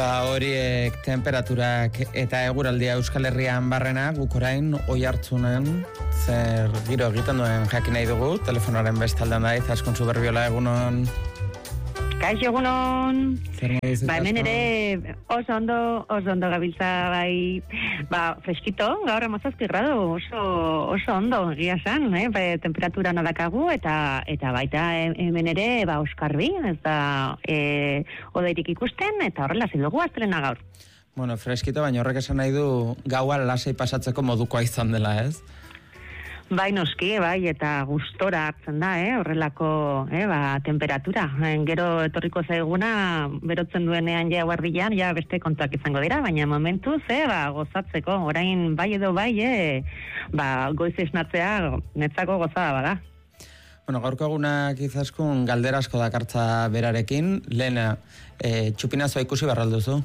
Horiek temperaturak eta eguraldia Euskal Herrian barrena, guk orain Oiartzunen zer giro egiten duen jakin nahi dugu. Telefonaren bestaldean da, Izaskun Zuberbiola, egunon. Kaixo, egunon. Hemen ere oso ondo gabiltza, freskito, gaur 17 gradu, oso ondo, egia san, temperatura nadakagu, eta baita hemen ere, oskarbi, ez da odeirik ikusten, eta horrela zidugu astelena gaur. Bueno, freskito, baina horrek esan nahi du gaua lasai pasatzeko modukoa izan dela, ez? Bai, noski, eta gustora hartzen da, horrelako temperatura. Gero etorriko zaiguna, berotzen duenean eguerdian, beste kontuak izango dira, baina momentuz, gozatzeko, orain bai edo bai, goiz esnatzea, netzako gozada bada. Bueno, gaurko egunak Izaskun galdera asko dakartza berarekin, Lena, txupinazoa ikusi barralduzu?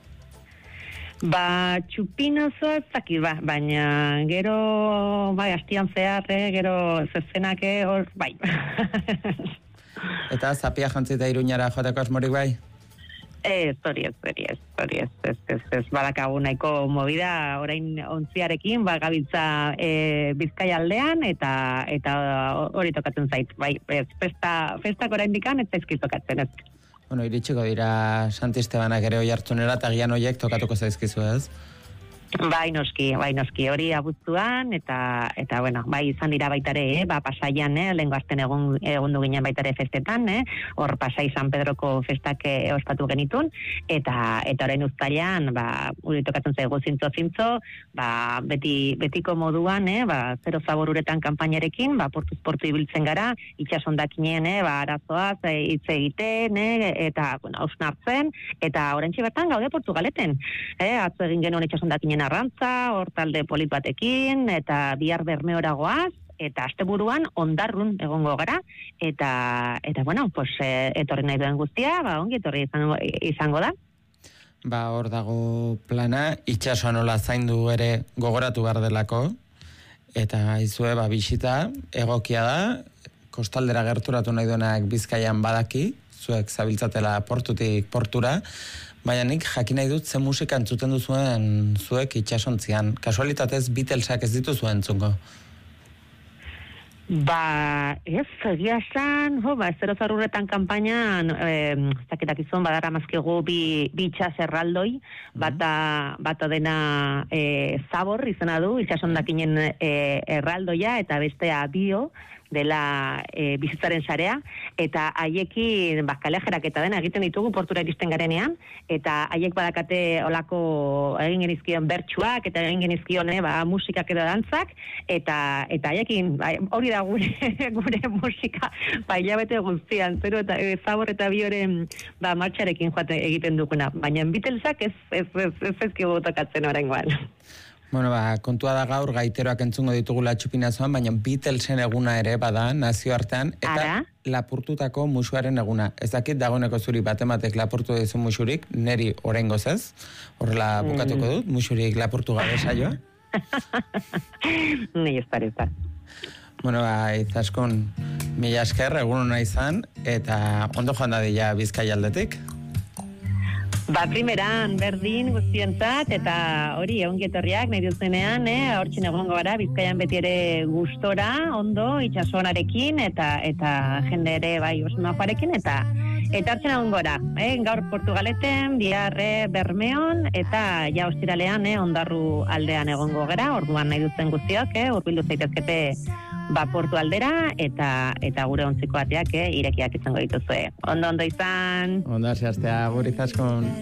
Txupinazoa ez dakit, baina gero, hastian zehar, gero zezenak hor, bai. Eta zapia jantzita Iruñara joateko asmorik bai? Hori ez, badakagu nahiko movida orain ontziarekin, gabiltza Bizkaia aldean, eta hori tokatzen zait, bai, festak orain dikan, ez zaizkiz tokatzen ez. Bueno, iritsiko dira Santi Estebanak ere Oiartzunera, eta gian horiek tokatuko zaizkizu, ez? Bai noski, hori abuztuan, eta bueno, izan dira baitare, Pasaian, lehengo azten egun du ginen baitare festetan, hor Pasai San Pedroko festak ospatu genitun, eta orain uztailan, uri tokatzen zaigu zintzo, betiko moduan, zero zabor uretan kanpainarekin, portuz portu ibiltzen gara, itxasondakinen, arazoaz, hitz egiten, eta, hausnartzen, eta orentsi bertan gaude Portugaleten, atzo egin genuen itxasondakinen arrantza, hor talde polit batekin, eta bihar Bermeora goaz, eta asteburuan ondarrun egongo gara, eta bueno, etorri nahi duen guztia, ongi etorri izango da. Hor dago plana, itxasoa nola zaindu ere gogoratu behar delako, eta izue, bisita, egokia da, kostaldera gerturatu nahi duenak Bizkaian badaki, zuek zabiltzatela portutik portura, baina nik jakin nahi dut ze musika entzuten duzuen zuek itxasontzian. Kasualitatez Beatlesak ez dituzuen entzungo? Ez, egia esan, zero zarurretan kanpainan, zaketak izan, badara mazkegu bi itxas erraldoi, bata dena zabor izena du, itxasondakinen erraldoia, eta bestea bio, dela bizitzaren sarea, eta haiekin kalejerak eta dena egiten ditugu portura iristen garenean, eta haiek badakate olako egin genizkion bertsuak, eta egin genizkion musikak edo dantzak, eta haiekin hori da gure musika, hilabete guztian, zero eta zabor eta bioren martxarekin joate egiten duguna, baina Beatlesak ez ezkigu tokatzen oraingoan. Bueno, kontua da gaur gaiteroak entzungo ditugula txupinazoan, baina Beatlesen eguna ere bada nazioartean, eta lapurtutako musuaren eguna. Ez dakit dagoeneko zuri batematek lapurtu dizu musurik, neri oraingoz ez, horrela bukatuko dut, musurik lapurtu gabe saioa. Ni ez da. Bueno, Izaskun, mila esker, egun hona izan, eta ondo joan dadila Bizkaia aldetik. Primeran, berdin guztientzat, eta hori, ongietorriak nahi duzenean, hortxin egongo gara, Bizkaian beti ere gustora, ondo, itxasonarekin, eta jende ere, osmajoarekin, eta hartzen egongo gara, gaur Portugaleten, biharre Bermeon, eta ostiralean, ondarru aldean egongo gara, orduan nahi duzen guztiok, urbildu zaitezkete portu aldera, eta gure ontziko ateak irekiak izango dituzue. Ondo izan! Ondo, zehaztea, gure Izaskun.